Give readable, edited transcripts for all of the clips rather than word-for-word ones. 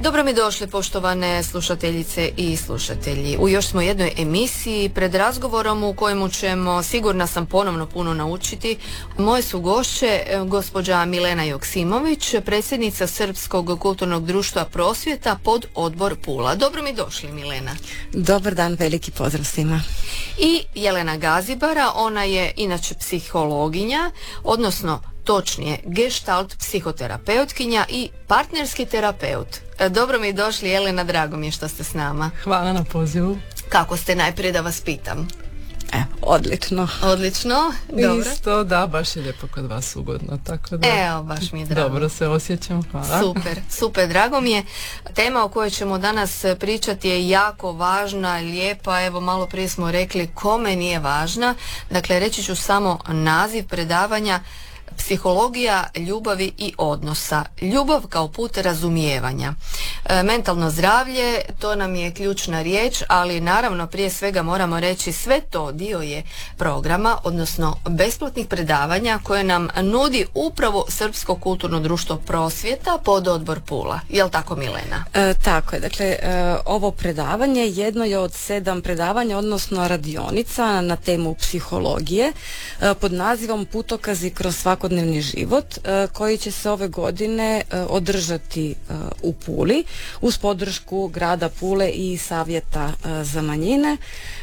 Dobro mi došli, poštovane slušateljice i slušatelji. U još smo jednoj emisiji pred razgovorom u kojemu ćemo, sigurna sam, ponovno puno naučiti. Moje su gošće gospođa Milena Joksimović, predsjednica Srpskog kulturnog društva Prosvjeta pod odbor Pula. Dobro mi došli, Milena. Dobar dan, veliki pozdrav svima. I Jelena Gazibara, ona je inače psihologinja, odnosno točnije gestalt psihoterapeutkinja i partnerski terapeut. Dobro mi došli, Jelena, drago mi je što ste s nama. Hvala na pozivu. Kako ste, najprije da vas pitam? Odlično. Odlično, dobro. Isto, da, baš je lijepo kod vas, ugodno, tako da... Evo, baš mi je drago. Dobro se osjećam, hvala. Super, drago mi je. Tema o kojoj ćemo danas pričati je jako važna, lijepa, evo malo prije smo rekli kome nije važna. Dakle, reći ću samo naziv predavanja: Psihologija ljubavi i odnosa. Ljubav kao put razumijevanja. Mentalno zdravlje, to nam je ključna riječ, ali naravno prije svega moramo reći sve to dio je programa, odnosno besplatnih predavanja koje nam nudi upravo Srpsko kulturno društvo Prosvjeta pod odbor Pula. Jel' tako, Milena? Tako je, dakle ovo predavanje jedno je od 7 predavanja, odnosno radionica na temu psihologije pod nazivom Putokazi kroz svakodnevni život, koji će se ove godine održati u Puli uz podršku grada Pule i Savjeta za manjine.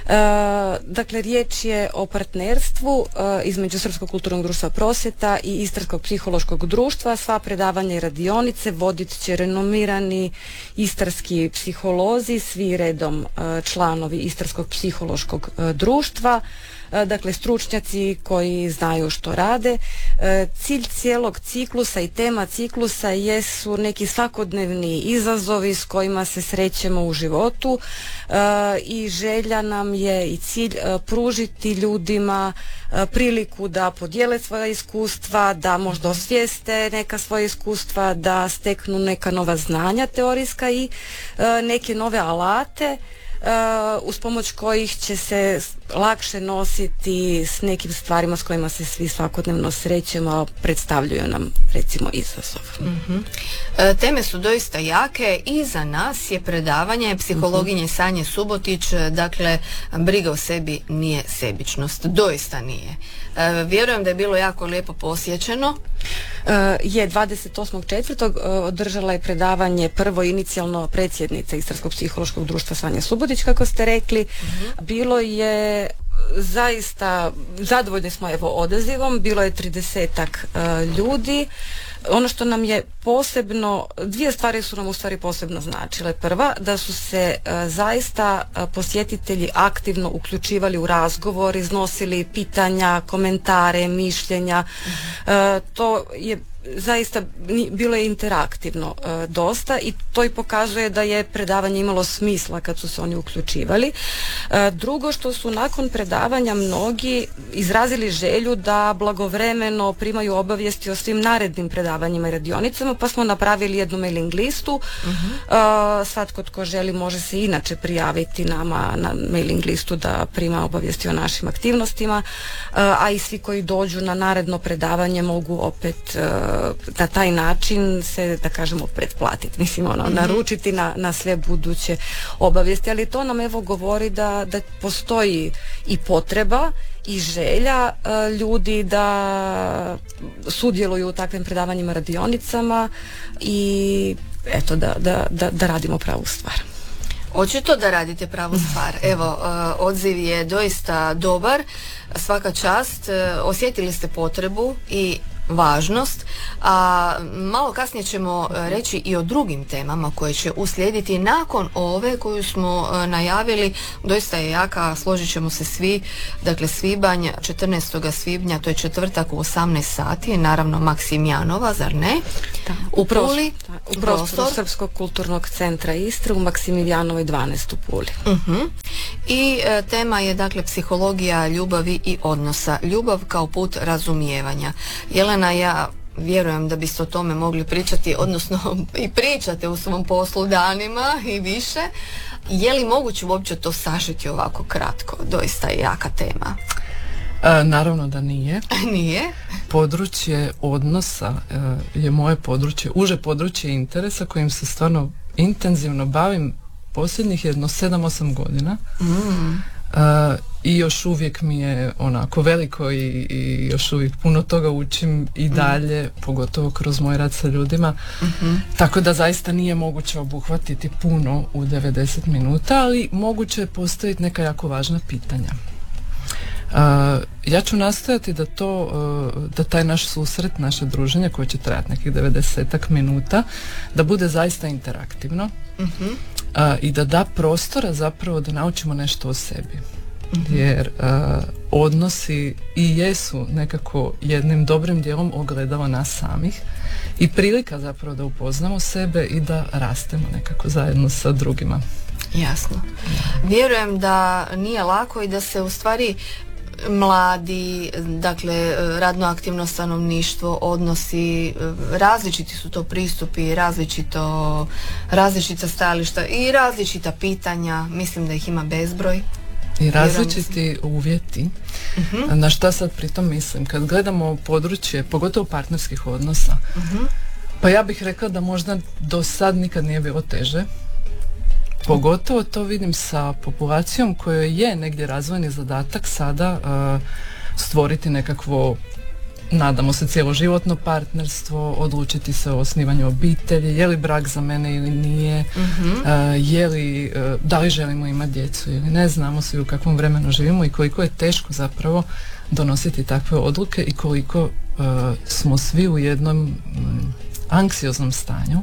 Dakle, riječ je o partnerstvu između Srpskog kulturnog društva Prosvjeta i Istarskog psihološkog društva. Sva predavanja i radionice vodit će renomirani istarski psiholozi, svi redom članovi Istarskog psihološkog društva. Dakle, stručnjaci koji znaju što rade. Cilj cijelog ciklusa i tema ciklusa jesu neki svakodnevni izazovi s kojima se srećemo u životu i želja nam je i cilj pružiti ljudima priliku da podijele svoja iskustva, da možda osvijeste neka svoja iskustva, da steknu neka nova znanja teorijska i neke nove alate uz pomoć kojih će se lakše nositi s nekim stvarima s kojima se svi svakodnevno srećemo, a predstavljaju nam recimo izazov. Teme su doista jake i za nas je predavanje psihologinje Sanje Subotić, dakle briga o sebi nije sebičnost, doista nije. Vjerujem da je bilo jako lijepo posjećeno. Je 28.4. održala je predavanje prvo inicijalno predsjednica Istarskog psihološkog društva Sanja Subotić, kako ste rekli. Bilo je zaista, zadovoljni smo evo odazivom, bilo je 30-ak ljudi. Ono što nam je posebno, dvije stvari su nam u stvari posebno značile. Prva, da su se zaista posjetitelji aktivno uključivali u razgovor, iznosili pitanja, komentare, mišljenja. To je zaista bilo je interaktivno dosta i to i pokazuje da je predavanje imalo smisla kad su se oni uključivali. Drugo, što su nakon predavanja mnogi izrazili želju da blagovremeno primaju obavijesti o svim narednim predavanjima i radionicama, pa smo napravili jednu mailing listu. Svatko tko želi može se inače prijaviti nama na mailing listu da prima obavijesti o našim aktivnostima, a i svi koji dođu na naredno predavanje mogu opet na taj način se, da kažemo, pretplatiti, mislim, naručiti na sve buduće obavijesti, ali to nam evo govori da postoji i potreba i želja ljudi da sudjeluju u takvim predavanjima, radionicama i eto da radimo pravu stvar. Očito da radite pravu stvar. Evo, odziv je doista dobar, svaka čast, osjetili ste potrebu i važnost, a malo kasnije ćemo reći i o drugim temama koje će uslijediti nakon ove koju smo najavili. Doista je jaka, složit ćemo se svi. Dakle, svibanj, 14. svibnja, to je četvrtak u 18 sati, naravno Maksimijanova, zar ne? Da, u Puli, u prostoru Srpskog kulturnog centra Istre u Maksimijanovoj 12 u Puli. I tema je dakle psihologija ljubavi i odnosa. Ljubav kao put razumijevanja. Jelena, ja vjerujem da biste o tome mogli pričati, odnosno i pričate u svom poslu danima i više. Je li moguće uopće to sažeti ovako kratko? Doista je jaka tema. Naravno da nije. Nije? Područje odnosa je moje područje, uže područje interesa kojim se stvarno intenzivno bavim posljednjih jedno 7-8 godina. I još uvijek mi je onako veliko i još uvijek puno toga učim i dalje, pogotovo kroz moj rad sa ljudima. Tako da zaista nije moguće obuhvatiti puno u 90 minuta, ali moguće je postaviti neka jako važna pitanja. Ja ću nastojati da taj naš susret, naše druženje koje će trajati nekih 90 minuta, da bude zaista interaktivno i da prostora zapravo da naučimo nešto o sebi. Jer odnosi i jesu nekako jednim dobrim dijelom ogledalo nas samih i prilika zapravo da upoznamo sebe i da rastemo nekako zajedno sa drugima. Jasno. Vjerujem da nije lako i da se u stvari mladi, dakle radno aktivno stanovništvo, odnosi, različiti su to pristupi, različita stajališta i različita pitanja, mislim da ih ima bezbroj. I različiti uvjeti. Na šta sad pritom mislim? Kad gledamo područje, pogotovo partnerskih odnosa, pa ja bih rekla da možda do sad nikad nije bilo teže. Pogotovo to vidim sa populacijom kojoj je negdje razvojni zadatak sada stvoriti nekakvo, nadamo se, cjeloživotno partnerstvo, odlučiti se o osnivanju obitelji, je li brak za mene ili nije, da li želimo imati djecu ili ne, znamo svi u kakvom vremenu živimo i koliko je teško zapravo donositi takve odluke i koliko smo svi u jednom anksioznom stanju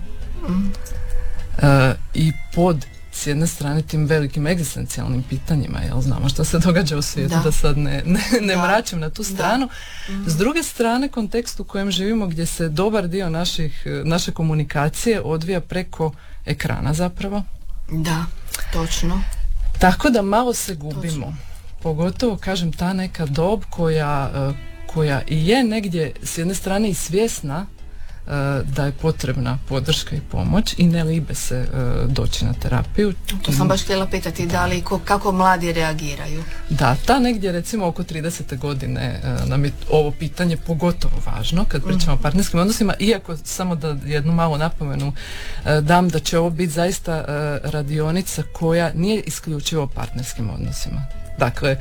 i pod s jedne strane tim velikim egzistencijalnim pitanjima, jel znamo što se događa u svijetu, da sad ne mračim na tu stranu. S druge strane, kontekst u kojem živimo, gdje se dobar dio naše komunikacije odvija preko ekrana zapravo. Da, točno. Tako da malo se gubimo. Točno. Pogotovo, kažem, ta neka dob koja i je negdje s jedne strane i svjesna da je potrebna podrška i pomoć i ne libe se doći na terapiju. To sam baš htjela pitati, da li kako mladi reagiraju? Da, ta negdje recimo oko 30. godine nam je ovo pitanje pogotovo važno kad pričamo o partnerskim odnosima, iako samo da jednu malu napomenu dam da će ovo biti zaista radionica koja nije isključivo o partnerskim odnosima. Dakle,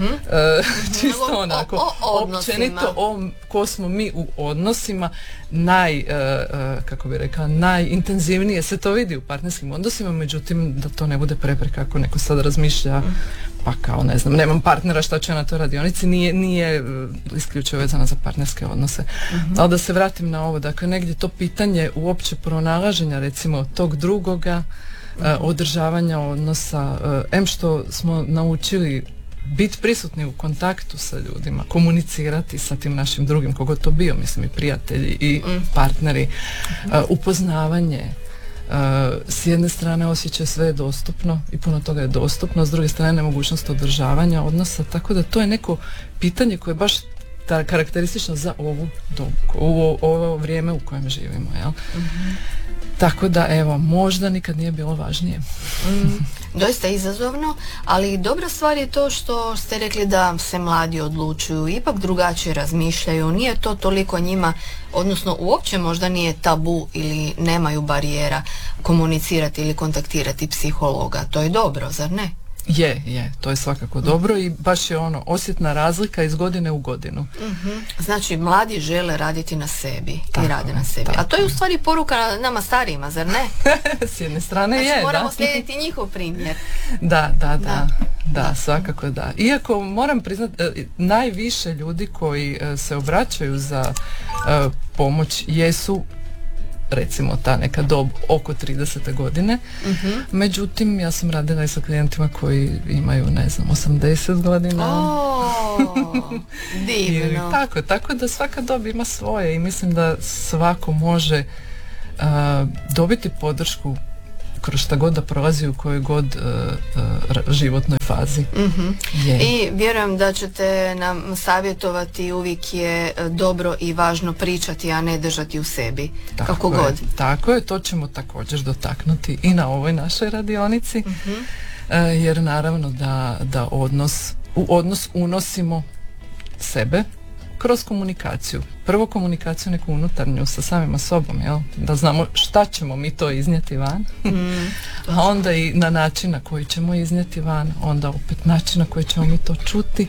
čisto onako, općenito ko smo mi u odnosima, kako bi rekla, najintenzivnije se to vidi u partnerskim odnosima, međutim da to ne bude prepreka ako neko sad razmišlja, pa kao ne znam, nemam partnera, šta će na toj radionici, nije isključivo vezano za partnerske odnose. Ali da se vratim na ovo, dakle negdje to pitanje uopće pronalaženja recimo tog drugoga, održavanja odnosa, što smo naučili biti prisutni u kontaktu sa ljudima, komunicirati sa tim našim drugim, kogod to bio, mislim i prijatelji i partneri, upoznavanje, s jedne strane osjećaj sve je dostupno i puno toga je dostupno, s druge strane nemogućnost održavanja odnosa, tako da to je neko pitanje koje je baš karakteristično za ovu dobu, ovo vrijeme u kojem živimo, jel? Tako da, evo, možda nikad nije bilo važnije. Doista izazovno, ali dobra stvar je to što ste rekli da se mladi odlučuju, ipak drugačije razmišljaju, nije to toliko njima, odnosno uopće možda nije tabu ili nemaju barijera komunicirati ili kontaktirati psihologa. To je dobro, zar ne? Je, to je svakako dobro i baš je osjetna razlika iz godine u godinu. Znači, mladi žele raditi na sebi i rade na sebi. A to je u stvari poruka nama starijima, zar ne? S jedne strane znači, je, moramo slijediti njihov primjer. Da, svakako da. Iako moram priznati, najviše ljudi koji se obraćaju za pomoć jesu recimo ta neka dob oko 30. godine. Međutim, ja sam radila i sa klijentima koji imaju, ne znam, 80 godina. Divno. Tako da svaka dob ima svoje i mislim da svako može dobiti podršku kroz šta god da prolazi u kojoj god životnoj fazi. I vjerujem da ćete nam savjetovati, uvijek je dobro i važno pričati, a ne držati u sebi. Tako je, to ćemo također dotaknuti i na ovoj našoj radionici, jer naravno da u odnos unosimo sebe kroz komunikaciju. Prvo komunikaciju neku unutarnju sa samima sobom, jel? Da znamo šta ćemo mi to iznijeti van, a onda i na način na koji ćemo iznijeti van, onda opet način na koji ćemo mi to čuti.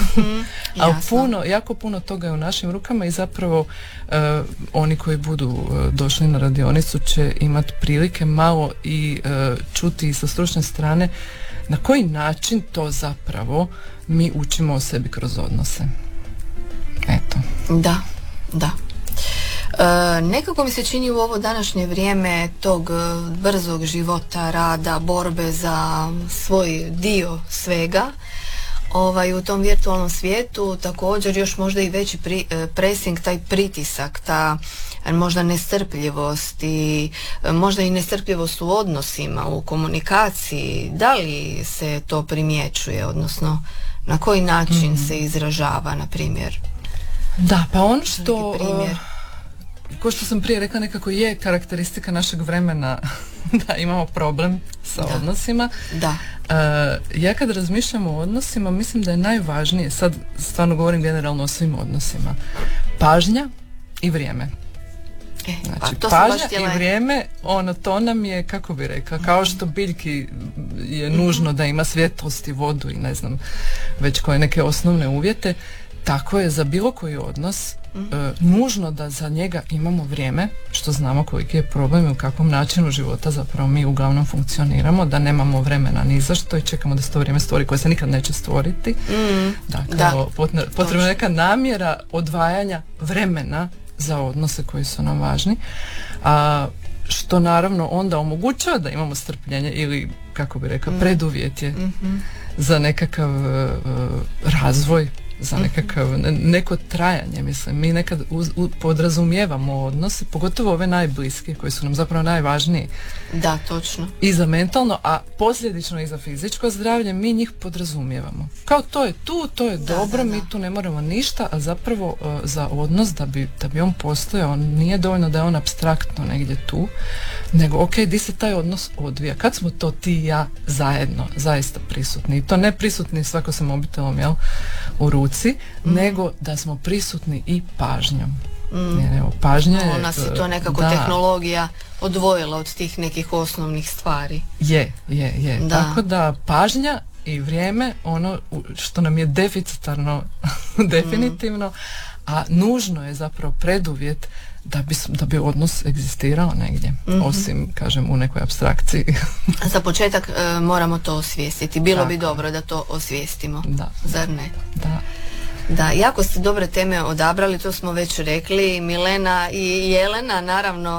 A jako puno toga je u našim rukama i zapravo oni koji budu došli na radionicu će imati prilike malo i čuti i sa stručne strane na koji način to zapravo mi učimo o sebi kroz odnose. Eto. Da. Nekako mi se čini u ovo današnje vrijeme tog brzog života, rada, borbe za svoj dio svega, u tom virtualnom svijetu također još možda i veći pressing, taj pritisak, ta možda nestrpljivost i možda i nestrpljivost u odnosima, u komunikaciji. Da li se to primjećuje, odnosno na koji način se izražava, na primjer? Da, pa ono što, ko što sam prije rekla, nekako je karakteristika našeg vremena da imamo problem sa odnosima. Da. Ja kad razmišljam o odnosima, mislim da je najvažnije, sad stvarno govorim generalno o svim odnosima, pažnja i vrijeme. Znači, pažnja i vrijeme, to nam je, kako bi rekla, kao što biljki je nužno da ima svjetlost i vodu i ne znam, već koje neke osnovne uvjete, tako je za bilo koji odnos nužno da za njega imamo vrijeme, što znamo koliki je problem i u kakvom načinu života zapravo mi uglavnom funkcioniramo, da nemamo vremena ni za što i čekamo da se to vrijeme stvori koje se nikad neće stvoriti. Dakle, potrebna je neka namjera odvajanja vremena za odnose koji su nam važni, a što naravno onda omogućava da imamo strpljenje ili, kako bi rekao, preduvjet je za nekakav razvoj, za neko trajanje, mislim. Mi nekad podrazumijevamo odnose, pogotovo ove najbliske, koji su nam zapravo najvažniji. Da, točno. I za mentalno, a posljedično i za fizičko zdravlje, mi njih podrazumijevamo. Kao to je tu, to je dobro, mi tu ne moramo ništa, a zapravo za odnos, da bi on postojao, nije dovoljno da je on apstraktno negdje tu, nego di se taj odnos odvija. Kad smo to ti i ja zajedno, zaista prisutni. I to ne prisutni svako sa mobitelom, u ruci, nego da smo prisutni i pažnjom. Evo, pažnja je... Ona si to nekako tehnologija odvojila od tih nekih osnovnih stvari. Je. Tako da pažnja i vrijeme, ono što nam je deficitarno definitivno, a nužno je zapravo preduvjet da bi odnos egzistirao negdje, osim, kažem, u nekoj apstrakciji. Za početak moramo to osvijestiti. Bilo bi dobro da to osvijestimo. Zar ne? Da, jako ste dobre teme odabrali, to smo već rekli, Milena i Jelena, naravno,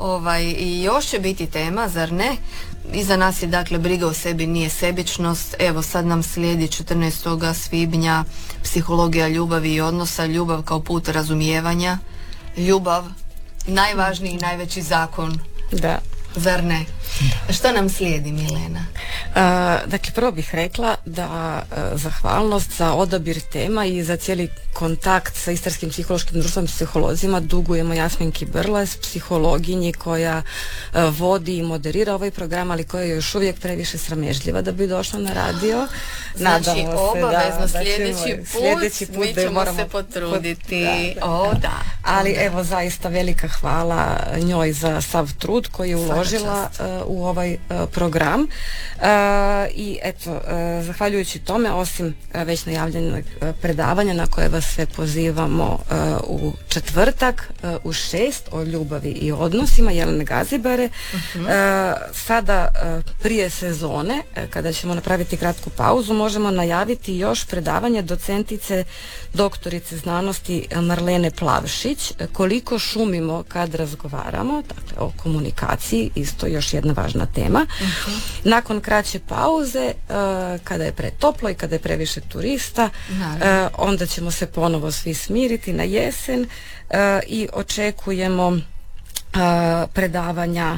i još će biti tema, zar ne? Iza nas je, dakle, briga o sebi nije sebičnost. Evo, sad nam slijedi 14. svibnja psihologija ljubavi i odnosa, ljubav kao put razumijevanja, ljubav, najvažniji i najveći zakon. Da. Zar ne? Što nam slijedi, Milena? Dakle, prvo bih rekla da zahvalnost za odabir tema i za cijeli kontakt sa Istarskim psihološkim društvom psiholozima dugujemo Jasminki Brlas, psihologinji koja vodi i moderira ovaj program, ali koja je još uvijek previše sramežljiva da bi došla na radio. Znači, obavezno sljedeći put mi ćemo se potruditi. Ali evo, zaista velika hvala njoj za sav trud koji je uložila u ovaj program. I eto, zahvaljujući tome, osim već najavljenog predavanja na koje vas sve pozivamo u četvrtak u 6 o ljubavi i odnosima Jelene Gazibare, sada prije sezone, kada ćemo napraviti kratku pauzu, možemo najaviti još predavanje docentice doktorice znanosti Marlene Plavšić, koliko šumimo kad razgovaramo, dakle o komunikaciji, isto još jedna važna tema. Nakon kraće pauze, kada je pretoplo i kada je previše turista, onda ćemo se ponovo svi smiriti na jesen i očekujemo predavanja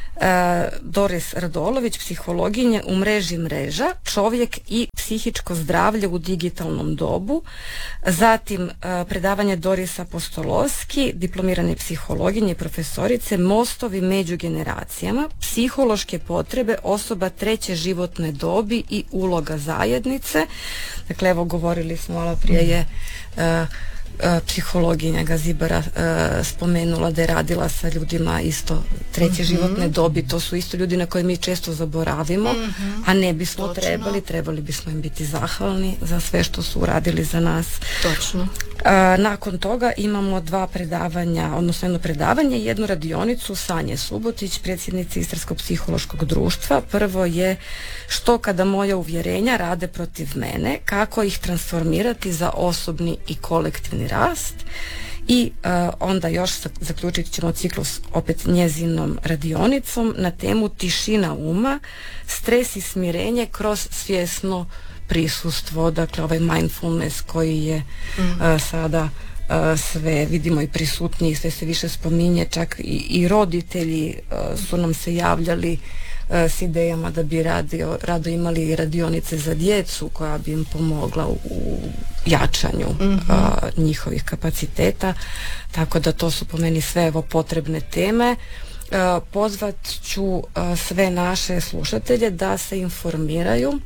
Doris Radolović, psihologinje u mreži mreža, čovjek i psihičko zdravlje u digitalnom dobu. Zatim predavanje Doris Apostoloski, diplomirane psihologinje i profesorice, mostovi među generacijama, psihološke potrebe osoba treće životne dobi i uloga zajednice. Dakle, evo, govorili smo malo prije je psihologinja Gazibara spomenula da je radila sa ljudima isto treće životne dobi. To su isto ljudi na koje mi često zaboravimo, a ne bismo trebali bismo im biti zahvalni za sve što su uradili za nas. Točno. Nakon toga imamo 2 predavanja, odnosno jedno predavanje i jednu radionicu Sanje Subotić, predsjednice Istarskog psihološkog društva. Prvo je što kada moja uvjerenja rade protiv mene, kako ih transformirati za osobni i kolektivni rast. I onda još zaključit ćemo ciklus opet njezinom radionicom na temu tišina uma, stres i smirenje kroz svjesno prisustvo, dakle ovaj mindfulness koji je sada sve vidimo i prisutniji, sve se više spominje, čak i roditelji su nam se javljali s idejama da bi rado imali radionice za djecu koja bi im pomogla u jačanju njihovih kapaciteta, tako da to su po meni sve evo potrebne teme. Pozvat ću sve naše slušatelje da se informiraju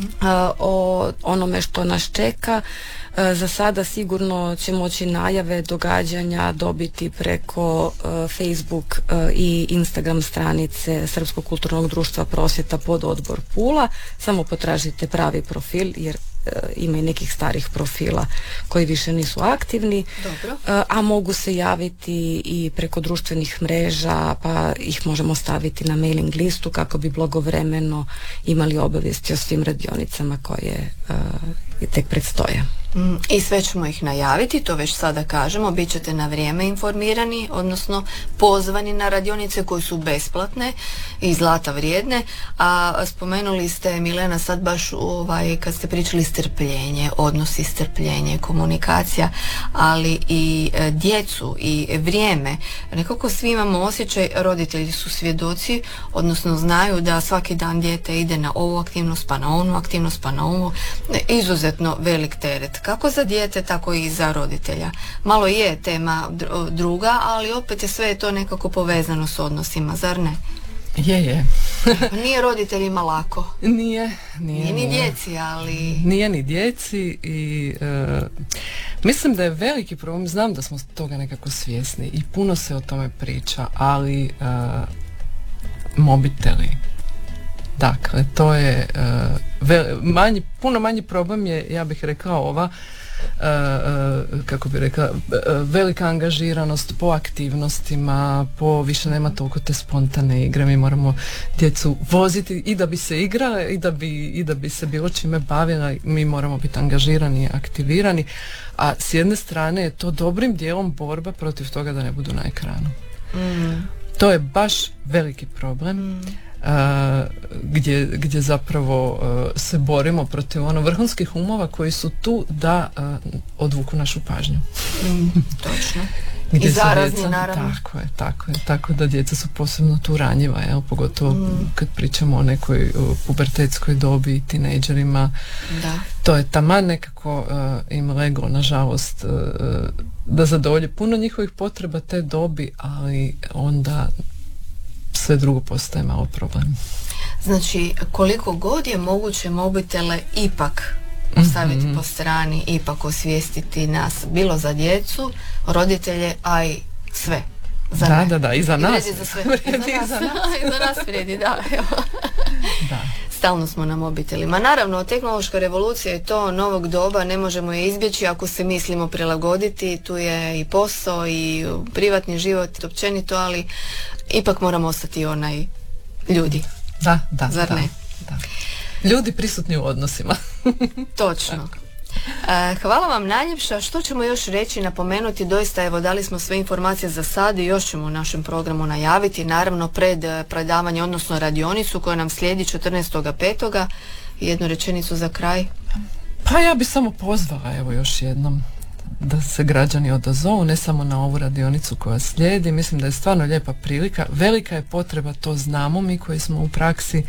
o onome što nas čeka. Za sada sigurno će moći najave događanja dobiti preko Facebook i Instagram stranice Srpskog kulturnog društva Prosvjeta pododbor Pula. Samo potražite pravi profil jer ima i nekih starih profila koji više nisu aktivni. Dobro. A mogu se javiti i preko društvenih mreža, pa ih možemo staviti na mailing listu kako bi blagovremeno imali obavijesti o svim radionicama koje tek predstoje. I sve ćemo ih najaviti, to već sada kažemo, bit ćete na vrijeme informirani, odnosno pozvani na radionice koje su besplatne i zlata vrijedne. A spomenuli ste, Milena, sad baš kad ste pričali strpljenje, odnosi, strpljenje, komunikacija, ali i djecu i vrijeme. Nekako svi imamo osjećaj, roditelji su svjedoci, odnosno znaju da svaki dan dijete ide na ovu aktivnost, pa na onu aktivnost, pa na ovu. Izuzetno velik teret. Kako za dijete, tako i za roditelja. Malo je tema druga, ali opet je sve to nekako povezano s odnosima, zar ne? Je. Nije roditeljima lako. Nije ni djeci, ali... Nije ni djeci i mislim da je veliki problem, znam da smo toga nekako svjesni i puno se o tome priča, ali mobiteli. Dakle, to je puno manji problem je, ja bih rekla, kako bi rekla, velika angažiranost po aktivnostima, više nema toliko te spontane igre, mi moramo djecu voziti i da bi se igrala i da bi se bilo čime bavila, mi moramo biti angažirani i aktivirani, a s jedne strane je to dobrim dijelom borba protiv toga da ne budu na ekranu. To je baš veliki problem. Gdje zapravo se borimo protiv vrhunskih umova koji su tu da odvuku našu pažnju. Točno. Gdje i zarazni, naravno. Tako da djeca su posebno tu ranjiva, pogotovo kad pričamo o nekoj pubertetskoj dobi i tinejdžerima. Da. To je taman nekako im leglo, nažalost, da zadovolji puno njihovih potreba te dobi, ali onda sve drugo postaje malo problem. Znači, koliko god je moguće mobitele ipak ostaviti po strani, ipak osvijestiti nas, bilo za djecu, roditelje, a i sve. Da, i za nas. I za nas vrijedi, da. Stalno smo na mobitelima. Naravno, tehnološka revolucija je to novog doba, ne možemo je izbjeći ako se mislimo prilagoditi. Tu je i posao i privatni život općenito, ali ipak moramo ostati ljudi. Zar ne? Da. Ljudi prisutni u odnosima. Točno. Hvala vam najljepša. Što ćemo još reći, napomenuti? Doista, evo, dali smo sve informacije za sad i još ćemo u našem programu najaviti. Naravno, pred predavanje, odnosno radionicu koja nam slijedi 14.5. Jednu rečenicu za kraj. Pa ja bi samo pozvala, evo, još jednom da se građani odazovu, ne samo na ovu radionicu koja slijedi. Mislim da je stvarno lijepa prilika. Velika je potreba, to znamo mi koji smo u praksi,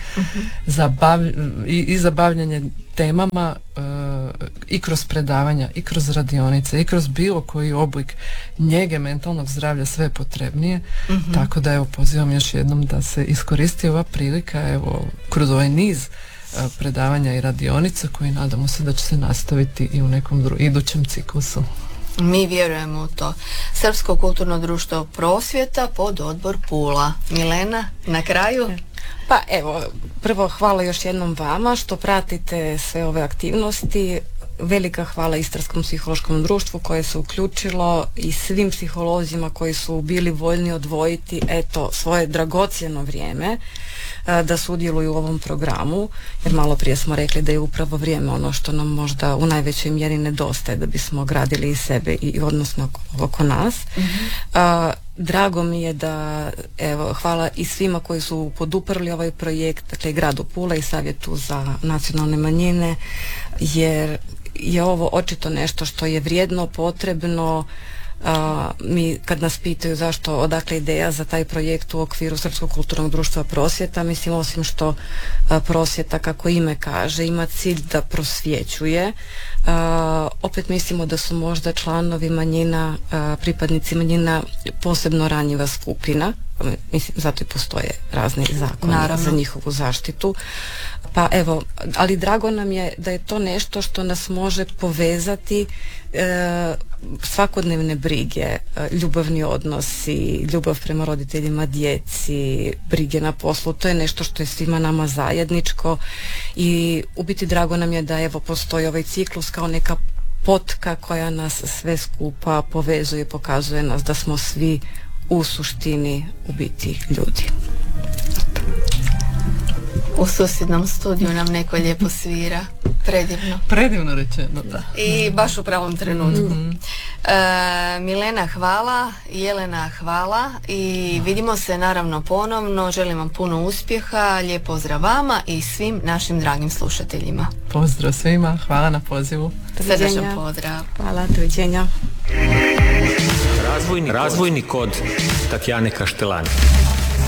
i za bavljanje temama i kroz predavanja, i kroz radionice, i kroz bilo koji oblik njege mentalnog zdravlja, sve je potrebnije. Tako da, evo, pozivam još jednom da se iskoristi ova prilika, evo, kroz ovaj niz predavanja i radionica koji nadamo se da će se nastaviti i u nekom idućem ciklusu. Mi vjerujemo u to. Srpsko kulturno društvo Prosvjeta pod odbor Pula. Milena, na kraju? Pa evo, prvo hvala još jednom vama što pratite sve ove aktivnosti. Velika hvala Istarskom psihološkom društvu koje se uključilo i svim psiholozima koji su bili voljni odvojiti svoje dragocjeno vrijeme da sudjeluju u ovom programu, jer malo prije smo rekli da je upravo vrijeme ono što nam možda u najvećoj mjeri nedostaje da bismo gradili i sebe i odnosno oko nas. Drago mi je da, evo, hvala i svima koji su poduprli ovaj projekt, dakle gradu Pula i Savjetu za nacionalne manjine, jer je ovo očito nešto što je vrijedno, potrebno. Mi kad nas pitaju odakle ideja za taj projekt u okviru Srpskog kulturnog društva Prosvjeta, mislim osim što prosvjeta, kako ime kaže, ima cilj da prosvjećuje, opet mislimo da su možda članovi manjina, pripadnici manjina posebno ranjiva skupina, mislim zato i postoje razni zakoni za njihovu zaštitu. Pa evo, ali drago nam je da je to nešto što nas može povezati, svakodnevne brige, ljubavni odnosi, ljubav prema roditeljima, djeci, brige na poslu, to je nešto što je svima nama zajedničko i u biti drago nam je da evo postoji ovaj ciklus kao neka potka koja nas sve skupa povezuje, pokazuje nas da smo svi u suštini u biti ljudi. U susjednom studiju nam neko lijepo svira. Predivno. Predivno rečeno, da. I baš u pravom trenutku. Milena, hvala. Jelena, hvala. I vidimo se naravno ponovno. Želim vam puno uspjeha. Lijep pozdrav vama i svim našim dragim slušateljima. Pozdrav svima. Hvala na pozivu. Srdačan pozdrav. Hvala, doviđenja. Razvojni kod Tatjane Kaštelani.